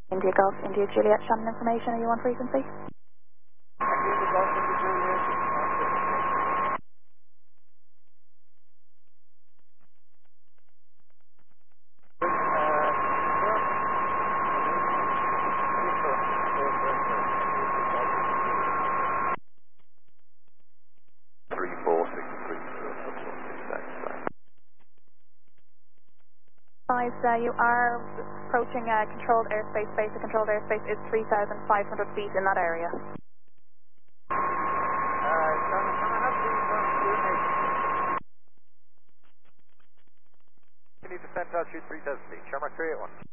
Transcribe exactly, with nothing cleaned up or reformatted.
India Golf, India Juliet, Shannon information, are you on frequency? three four six three six. Guys, uh, you are approaching uh, controlled airspace. Basic controlled airspace is three thousand five hundred feet in that area. Uh, can, can I have the information? You need to send altitude three thousand feet. Shamrock three eight one.